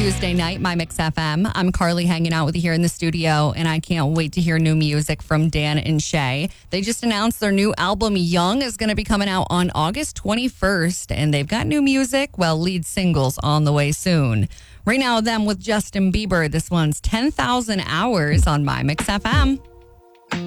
Tuesday night, My Mix FM. I'm Carly hanging out with you here in the studio, and I can't wait to hear new music from Dan and Shay. They just announced their new album, Young, is going to be coming out on August 21st, and they've got new music, lead singles on the way soon. Right now, them with Justin Bieber. This one's 10,000 Hours on My Mix FM.